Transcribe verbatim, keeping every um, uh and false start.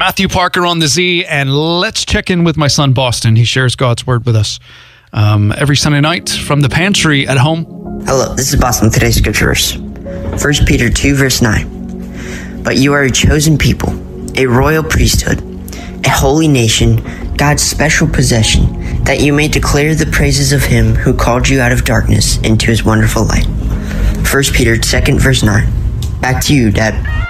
Matthew Parker on the Z, and let's check in with my son Boston. He shares God's word with us um, every Sunday night from the pantry at home. Hello, this is Boston. Today's scripture verse, First Peter two, verse nine. But you are a chosen people, a royal priesthood, a holy nation, God's special possession, that you may declare the praises of him who called you out of darkness into his wonderful light. First Peter two, verse nine. Back to you, Dad.